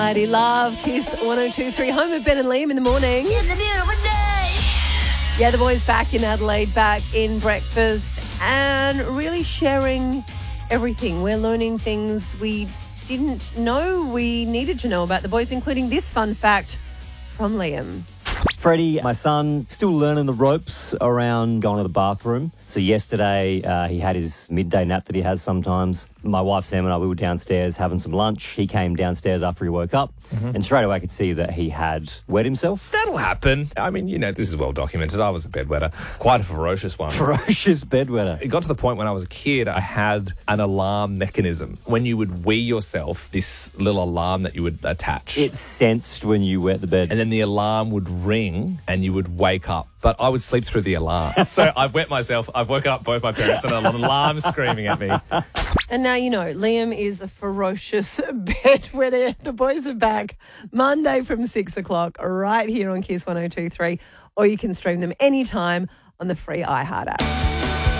Mighty Love, Kiss 102.3, home of Ben and Liam in the morning. It's a beautiful day. Yeah, the boys back in Adelaide, back in breakfast, and really sharing everything. We're learning things we didn't know we needed to know about the boys, including this fun fact from Liam. Freddie, my son, still learning the ropes around going to the bathroom. So yesterday he had his midday nap that he has sometimes. My wife Sam and I, we were downstairs having some lunch. He came downstairs after he woke up and straight away I could see that he had wet himself. That'll happen. I mean, this is well documented. I was a bedwetter, quite a ferocious one. Ferocious bedwetter. It got to the point when I was a kid, I had an alarm mechanism. When you would wee yourself, this little alarm that you would attach. It sensed when you wet the bed. And then the alarm would ring and you would wake up. But I would sleep through the alarm. So I've wet myself. I've woken up both my parents and an alarm screaming at me. And now you know, Liam is a ferocious bedwetter. The boys are back Monday from 6 o'clock right here on Kiss 102.3, or you can stream them anytime on the free iHeart app.